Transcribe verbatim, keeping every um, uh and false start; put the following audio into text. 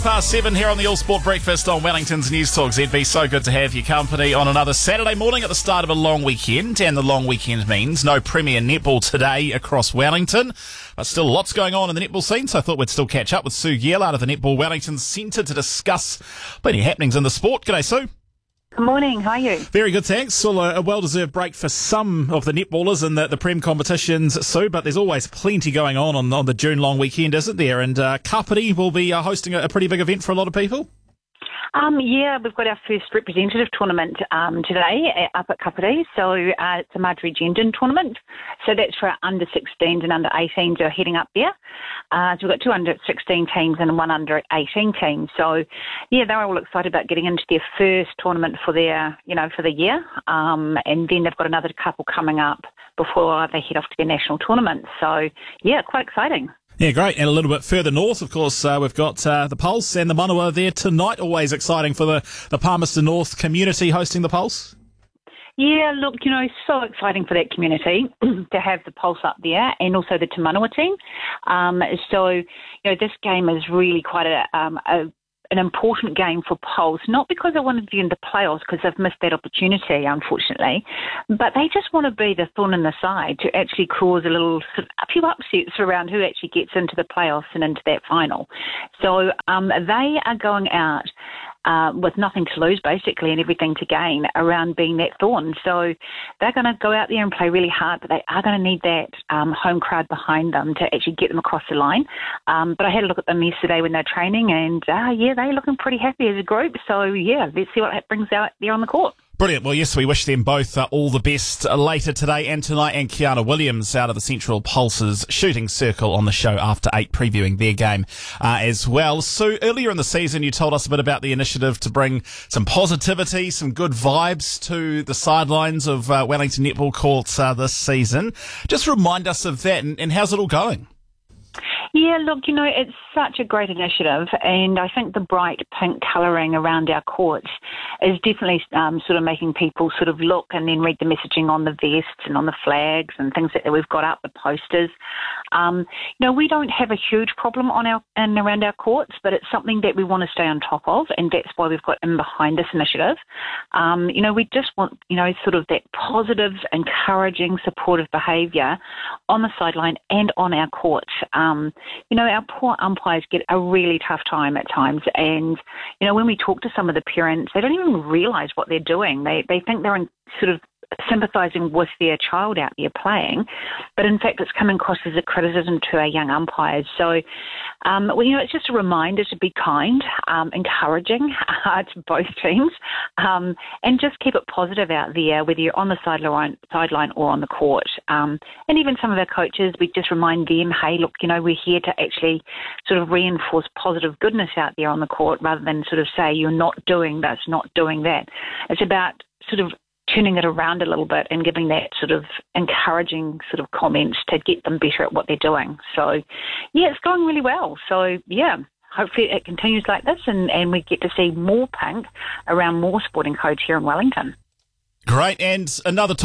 Past seven here on the All Sport Breakfast on Wellington's News Talk Z B. So good to have your company on another Saturday morning at the start of a long weekend, and the long weekend means no Premier Netball today across Wellington, but still lots going on in the netball scene, so I thought we'd still catch up with Sue Gill out of the Netball Wellington Centre to discuss plenty of happenings in the sport. G'day, Sue. Good morning, how are you? Very good, thanks. Well, a, a well-deserved break for some of the netballers in the, the Prem competitions, Sue, but there's always plenty going on on, on the June long weekend, isn't there? And uh, Kapiti will be uh, hosting a, a pretty big event for a lot of people. Um, yeah, we've got our first representative tournament um, today up at Kapiti. So uh, it's a Marjorie Gendon tournament. So that's for our under sixteens and under eighteens who are heading up there. Uh, so we've got two under sixteen teams and one under eighteen team. So yeah, they're all excited about getting into their first tournament for their, you know, for the year. Um, and then they've got another couple coming up before they head off to their national tournament. So yeah, quite exciting. Yeah, great. And a little bit further north, of course, uh, we've got uh, the Pulse and the Manawa there tonight. Always exciting for the, the Palmerston North community hosting the Pulse. Yeah, look, you know, so exciting for that community to have the Pulse up there and also the Te Manawa team. Um, so, you know, this game is really quite a, um, a an important game for Pulse, not because they wanted to get into playoffs because they've missed that opportunity, unfortunately, but they just want to be the thorn in the side to actually cause a little, sort of, a few upsets around who actually gets into the playoffs and into that final. So um, they are going out Uh, with nothing to lose, basically, and everything to gain around being that thorn. So they're going to go out there and play really hard, but they are going to need that um, home crowd behind them to actually get them across the line. Um, but I had a look at them yesterday when they're training, and uh, yeah, they're looking pretty happy as a group. So yeah, let's see what that brings out there on the court. Brilliant. Well, yes, we wish them both uh, all the best uh, later today and tonight. And Kiana Williams out of the Central Pulse's shooting circle on the show after eight, previewing their game uh, as well. So earlier in the season, you told us a bit about the initiative to bring some positivity, some good vibes to the sidelines of uh, Wellington Netball courts uh, this season. Just remind us of that, and, and how's it all going? Yeah, look, you know, it's such a great initiative, and I think the bright pink colouring around our courts is definitely um, sort of making people sort of look and then read the messaging on the vests and on the flags and things that we've got up, the posters. Um, you know, we don't have a huge problem on our and around our courts, but it's something that we want to stay on top of, and that's why we've got in behind this initiative. Um, you know, we just want, you know, sort of that positive, encouraging, supportive behaviour on the sideline and on our courts. Um, You know, our poor umpires get a really tough time at times, and, you know, when we talk to some of the parents, they don't even realise what they're doing. They they think they're in sort of sympathising with their child out there playing, but in fact it's coming across as a criticism to our young umpires. So, um, well, you know, it's just a reminder to be kind, um, encouraging uh, to both teams, um, and just keep it positive out there, whether you're on the sideline, sideline or on the court. Um, and even some of our coaches, we just remind them, hey, look, you know, we're here to actually sort of reinforce positive goodness out there on the court rather than sort of say you're not doing this, not doing that. It's about sort of turning it around a little bit and giving that sort of encouraging sort of comments to get them better at what they're doing. So, yeah, it's going really well. So, yeah, hopefully it continues like this and, and we get to see more pink around more sporting codes here in Wellington. Great. And another